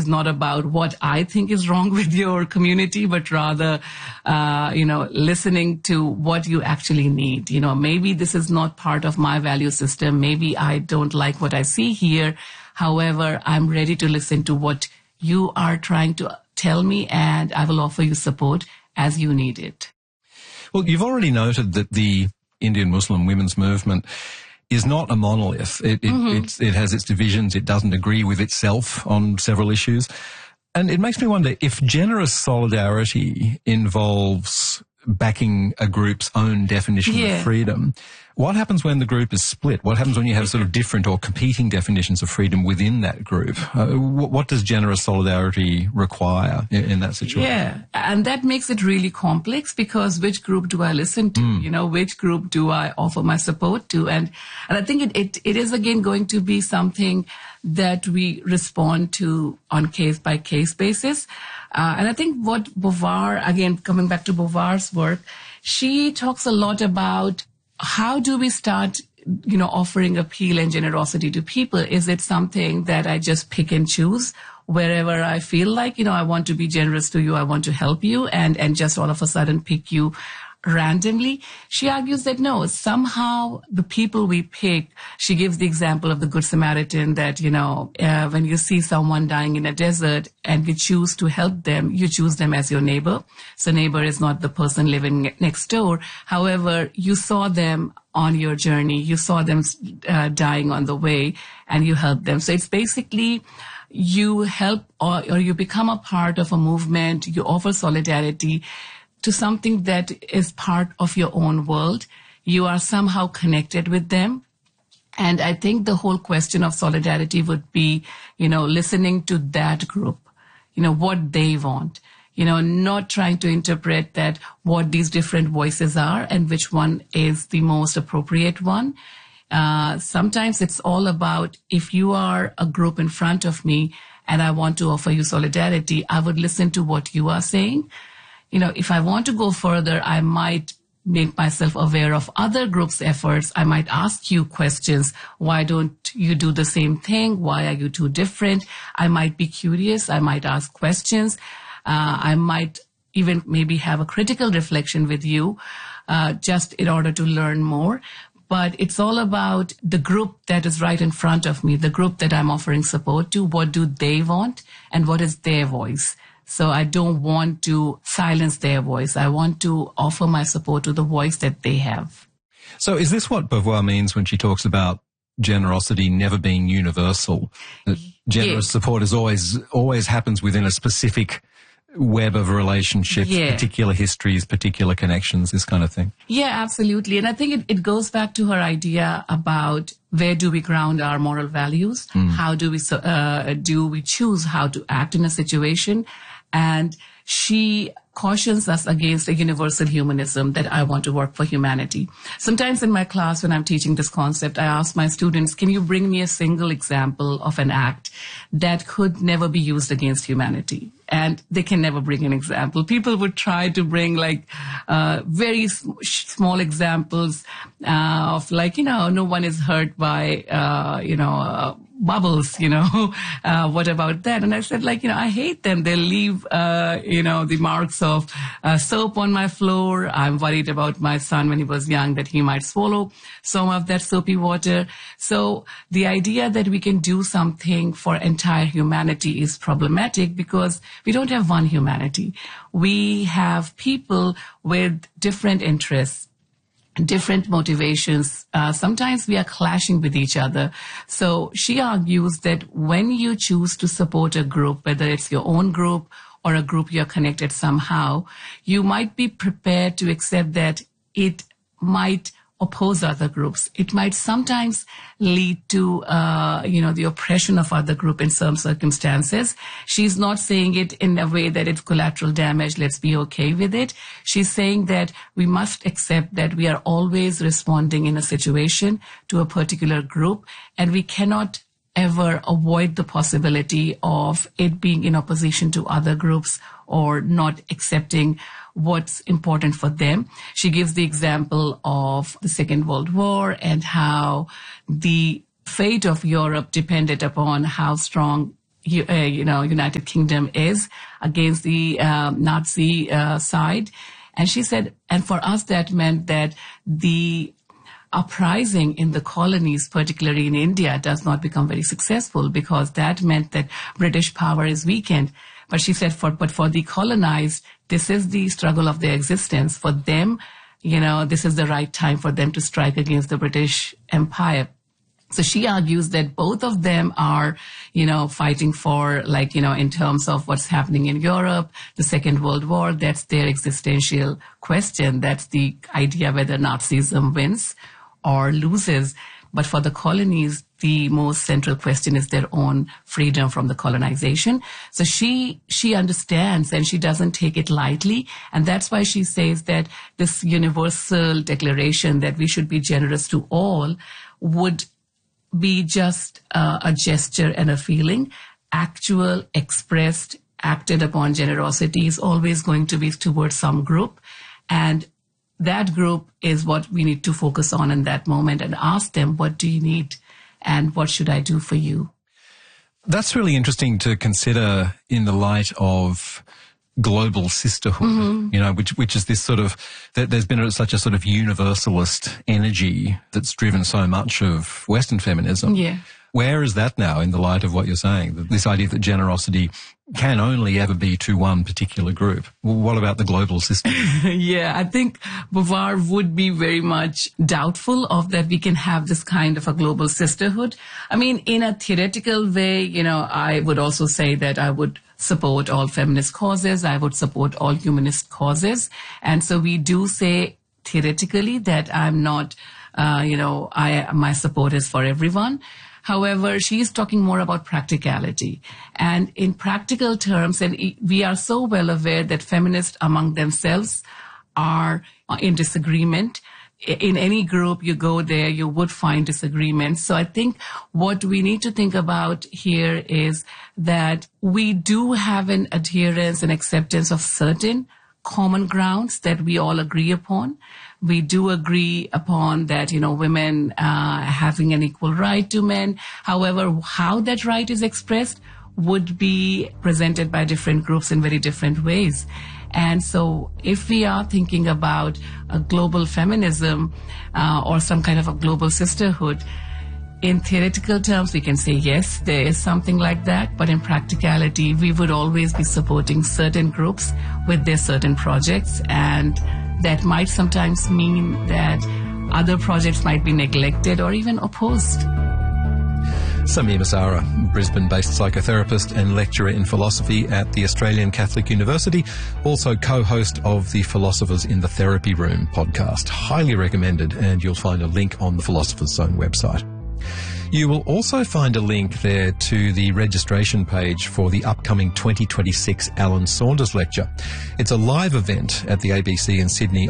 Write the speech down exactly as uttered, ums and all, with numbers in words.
not about what I think is wrong with your community, but rather, uh, you know, listening to what you actually need. You know, maybe this is not part of my value system. Maybe I don't like what I see here. However, I'm ready to listen to what you are trying to tell me, and I will offer you support as you need it. Well, you've already noted that the Indian Muslim women's movement is not a monolith. It, it, mm-hmm. it's, it has its divisions. It doesn't agree with itself on several issues. And it makes me wonder if generous solidarity involves backing a group's own definition yeah. of freedom, what happens when the group is split? What happens when you have sort of different or competing definitions of freedom within that group? Uh, what, what does generous solidarity require in, in that situation? Yeah, and that makes it really complex, because which group do I listen to? Mm. You know, which group do I offer my support to? And and I think it, it, it is, again, going to be something that we respond to on case-by-case basis. Uh, and I think what Beauvoir, again, coming back to Beauvoir's work, she talks a lot about how do we start, you know, offering appeal and generosity to people? Is it something that I just pick and choose wherever I feel like, you know, I want to be generous to you, I want to help you, and, and just all of a sudden pick you randomly? She argues that no, somehow the people we pick, she gives the example of the Good Samaritan, that, you know, uh, when you see someone dying in a desert and you choose to help them, you choose them as your neighbor. So neighbor is not the person living next door. However, you saw them on your journey, you saw them uh, dying on the way, and you helped them. So it's basically you help, or, or you become a part of a movement, you offer solidarity to something that is part of your own world. You are somehow connected with them. And I think the whole question of solidarity would be, you know, listening to that group, you know, what they want, you know, not trying to interpret that what these different voices are and which one is the most appropriate one. Uh, sometimes it's all about, if you are a group in front of me and I want to offer you solidarity, I would listen to what you are saying. You know, if I want to go further, I might make myself aware of other groups' efforts. I might ask you questions. Why don't you do the same thing? Why are you two different? I might be curious. I might ask questions. Uh, I might even maybe have a critical reflection with you, uh, just in order to learn more. But it's all about the group that is right in front of me, the group that I'm offering support to. What do they want, and what is their voice? So I don't want to silence their voice. I want to offer my support to the voice that they have. So is this what Beauvoir means when she talks about generosity never being universal? That generous yeah. support is always, always happens within a specific web of relationships, yeah. particular histories, particular connections, this kind of thing? Yeah, absolutely. And I think it, it goes back to her idea about where do we ground our moral values? Mm. How do we, uh, do we choose how to act in a situation? And she cautions us against a universal humanism that I want to work for humanity. Sometimes in my class, when I'm teaching this concept, I ask my students, can you bring me a single example of an act that could never be used against humanity? And they can never bring an example. People would try to bring like uh, very sm- small examples uh, of like, you know, no one is hurt by, uh, you know, uh, bubbles, you know, uh, what about that? And I said, like, you know, I hate them. They leave, uh, you know, the marks of uh, soap on my floor. I'm worried about my son when he was young that he might swallow some of that soapy water. So the idea that we can do something for entire humanity is problematic, because we don't have one humanity. We have people with different interests, different motivations. Uh, sometimes we are clashing with each other. So she argues that when you choose to support a group, whether it's your own group or a group you're connected somehow, you might be prepared to accept that it might oppose other groups. It might sometimes lead to, uh, you know, the oppression of other group in some circumstances. She's not saying it in a way that it's collateral damage, let's be okay with it. She's saying that we must accept that we are always responding in a situation to a particular group, and we cannot ever avoid the possibility of it being in opposition to other groups or not accepting what's important for them. She gives the example of the Second World War and how the fate of Europe depended upon how strong you, uh, you know, United Kingdom is against the uh, Nazi uh, side. And she said, and for us, that meant that the uprising in the colonies, particularly in India, does not become very successful, because that meant that British power is weakened. But she said, for but for the colonized, this is the struggle of their existence. For them, you know, this is the right time for them to strike against the British Empire. So she argues that both of them are, you know, fighting for, like, you know, in terms of what's happening in Europe, the Second World War, that's their existential question. That's the idea whether Nazism wins or loses. But for the colonies, the most central question is their own freedom from the colonization. So she, she understands, and she doesn't take it lightly. And that's why she says that this universal declaration that we should be generous to all would be just uh, a gesture and a feeling. Actual, expressed, acted upon generosity is always going to be towards some group. And that group is what we need to focus on in that moment and ask them, what do you need and what should I do for you? That's really interesting to consider in the light of global sisterhood, mm-hmm. you know, which which is this sort of, there's been a, such a sort of universalist energy that's driven so much of Western feminism. Yeah. Where is that now in the light of what you're saying? This idea that generosity can only ever be to one particular group. Well, what about the global system? Yeah, I think Beauvoir would be very much doubtful of that we can have this kind of a global sisterhood. I mean, in a theoretical way, you know, I would also say that I would support all feminist causes. I would support all humanist causes. And so we do say theoretically that I'm not, uh, you know, I, my support is for everyone. However, she is talking more about practicality. And in practical terms, and we are so well aware that feminists among themselves are in disagreement. In any group you go there, you would find disagreements. So I think what we need to think about here is that we do have an adherence and acceptance of certain common grounds that we all agree upon. We do agree upon that, you know, women uh, having an equal right to men. However, how that right is expressed would be presented by different groups in very different ways. And so if we are thinking about a global feminism uh, or some kind of a global sisterhood, in theoretical terms, we can say, yes, there is something like that. But in practicality, we would always be supporting certain groups with their certain projects. And that might sometimes mean that other projects might be neglected or even opposed. Samir Masara, Brisbane-based psychotherapist and lecturer in philosophy at the Australian Catholic University, also co-host of the Philosophers in the Therapy Room podcast. Highly recommended, and you'll find a link on the Philosopher's Zone website. You will also find a link there to the registration page for the upcoming twenty twenty-six Alan Saunders Lecture. It's a live event at the A B C in Sydney